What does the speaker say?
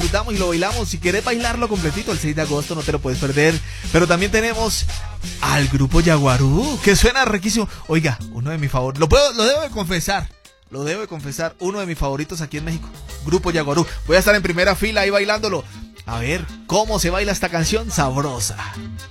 disfrutamos y lo bailamos. Si querés bailarlo completito, el 6 de agosto no te lo puedes perder. Pero también tenemos al grupo Yaguarú, que suena riquísimo. Oiga, uno de mis favoritos, lo debo de confesar, uno de mis favoritos aquí en México, Grupo Yaguarú. Voy a estar en primera fila ahí bailándolo. A ver cómo se baila esta canción sabrosa.